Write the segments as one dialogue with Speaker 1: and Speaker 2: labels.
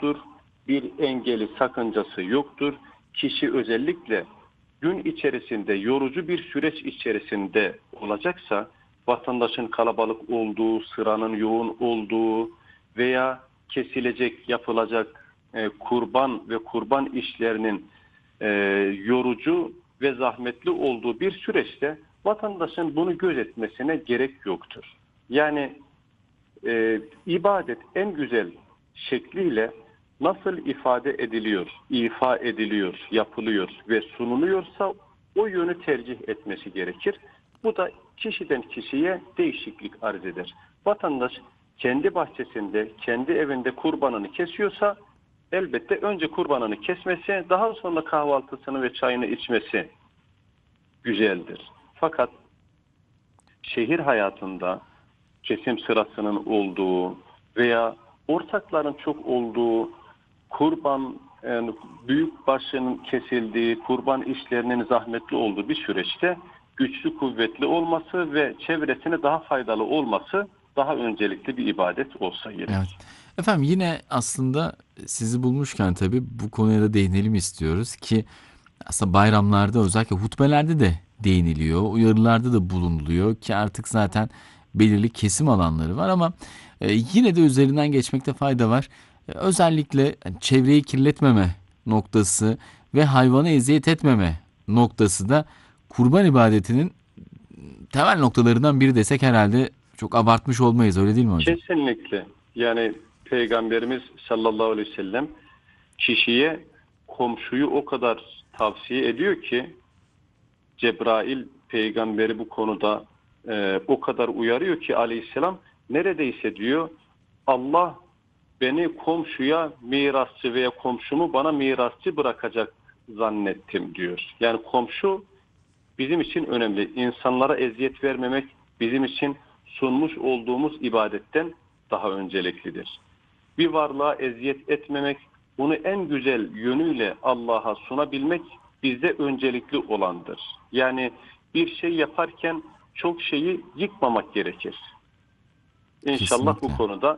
Speaker 1: yoktur. Bir engeli, sakıncası yoktur. Kişi özellikle gün içerisinde yorucu bir süreç içerisinde olacaksa, vatandaşın kalabalık olduğu, sıranın yoğun olduğu veya kesilecek, yapılacak kurban ve kurban işlerinin yorucu ve zahmetli olduğu bir süreçte vatandaşın bunu gözetmesine gerek yoktur. Yani ibadet en güzel şekliyle nasıl ifade ediliyor, ifa ediliyor, yapılıyor ve sunuluyorsa o yönü tercih etmesi gerekir. Bu da kişiden kişiye değişiklik arz eder. Vatandaş kendi bahçesinde, kendi evinde kurbanını kesiyorsa elbette önce kurbanını kesmesi, daha sonra kahvaltısını ve çayını içmesi güzeldir. Fakat şehir hayatında kesim sırasının olduğu veya ortakların çok olduğu, kurban yani büyük başının kesildiği, kurban işlerinin zahmetli olduğu bir süreçte güçlü kuvvetli olması ve çevresine daha faydalı olması daha öncelikli bir ibadet olsa gerek.
Speaker 2: Evet. Efendim yine aslında sizi bulmuşken tabii bu konuya da değinelim istiyoruz ki aslında bayramlarda özellikle hutbelerde de değiniliyor, uyarılarda da bulunuluyor ki artık zaten belirli kesim alanları var ama yine de üzerinden geçmekte fayda var. Özellikle çevreyi kirletmeme noktası ve hayvana eziyet etmeme noktası da kurban ibadetinin temel noktalarından biri desek herhalde çok abartmış olmayız, öyle değil mi hocam?
Speaker 1: Kesinlikle. Yani Peygamberimiz sallallahu aleyhi ve sellem kişiye komşuyu o kadar tavsiye ediyor ki, Cebrail peygamberi bu konuda o kadar uyarıyor ki aleyhisselam, neredeyse diyor Allah beni komşuya mirasçı veya komşumu bana mirasçı bırakacak zannettim diyor. Yani komşu bizim için önemli. İnsanlara eziyet vermemek bizim için sunmuş olduğumuz ibadetten daha önceliklidir. Bir varlığa eziyet etmemek, bunu en güzel yönüyle Allah'a sunabilmek bizde öncelikli olandır. Yani bir şey yaparken çok şeyi yıkmamak gerekir. İnşallah bu
Speaker 2: Kesinlikle.
Speaker 1: konuda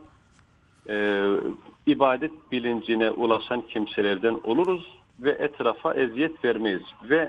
Speaker 1: ibadet bilincine ulaşan kimselerden oluruz ve etrafa eziyet vermeyiz. Ve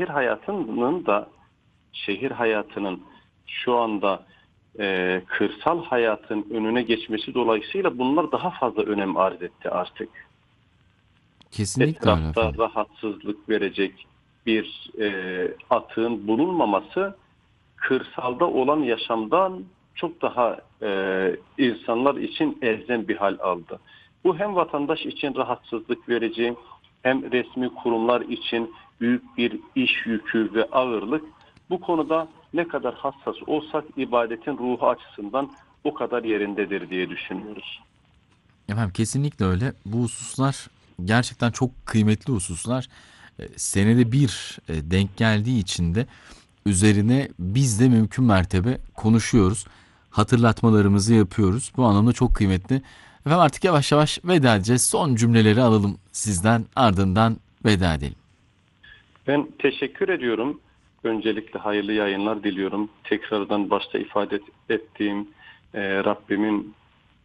Speaker 1: şehir hayatının şu anda kırsal hayatın önüne geçmesi dolayısıyla bunlar daha fazla önem arz etti artık.
Speaker 2: Kesinlikle öyle
Speaker 1: Etrafta
Speaker 2: efendim.
Speaker 1: rahatsızlık verecek bir atığın bulunmaması kırsalda olan yaşamdan çok daha insanlar için elzem bir hal aldı. Bu hem vatandaş için rahatsızlık verici, hem resmi kurumlar için büyük bir iş yükü ve ağırlık. Bu konuda ne kadar hassas olsak ibadetin ruhu açısından o kadar yerindedir diye düşünüyoruz.
Speaker 2: Efendim kesinlikle öyle. Bu hususlar gerçekten çok kıymetli hususlar. Senede bir denk geldiği için de üzerine biz de mümkün mertebe konuşuyoruz. Hatırlatmalarımızı yapıyoruz. Bu anlamda çok kıymetli. Efendim artık yavaş yavaş veda edeceğiz. Son cümleleri alalım sizden, ardından veda edelim.
Speaker 1: Ben teşekkür ediyorum. Öncelikle hayırlı yayınlar diliyorum. Tekrardan başta ifade ettiğim Rabbimin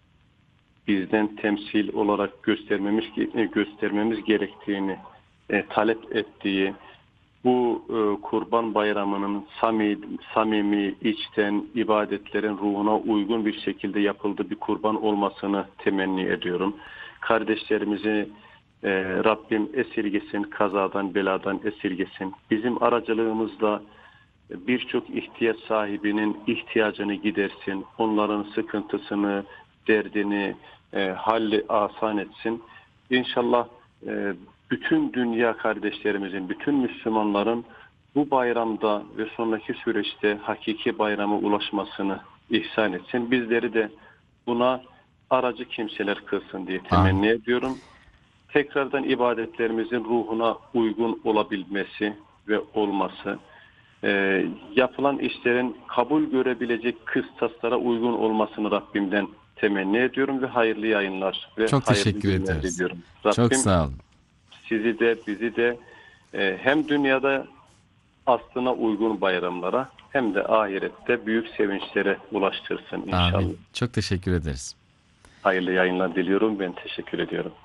Speaker 1: bizden temsil olarak göstermemiz gerektiğini talep ettiği bu Kurban Bayramı'nın samimi, içten ibadetlerin ruhuna uygun bir şekilde yapıldığı bir kurban olmasını temenni ediyorum. Kardeşlerimizi Rabbim esirgesin, kazadan, beladan esirgesin. Bizim aracılığımızla birçok ihtiyaç sahibinin ihtiyacını gidersin. Onların sıkıntısını, derdini halli asan etsin. İnşallah bütün dünya kardeşlerimizin, bütün Müslümanların bu bayramda ve sonraki süreçte hakiki bayrama ulaşmasını ihsan etsin. Bizleri de buna aracı kimseler kılsın diye
Speaker 2: Amin.
Speaker 1: temenni ediyorum. Tekrardan ibadetlerimizin ruhuna uygun olabilmesi ve olması, yapılan işlerin kabul görebilecek kıstaslara uygun olmasını Rabbimden temenni ediyorum ve hayırlı yayınlar ve
Speaker 2: Çok
Speaker 1: hayırlı
Speaker 2: teşekkür
Speaker 1: günler
Speaker 2: ederiz.
Speaker 1: diliyorum.
Speaker 2: Çok
Speaker 1: Rabbim
Speaker 2: sağ olun.
Speaker 1: sizi de bizi de hem dünyada aslına uygun bayramlara hem de ahirette büyük sevinçlere ulaştırsın inşallah.
Speaker 2: Amin. Çok teşekkür ederiz.
Speaker 1: Hayırlı yayınlar diliyorum. Ben teşekkür ediyorum.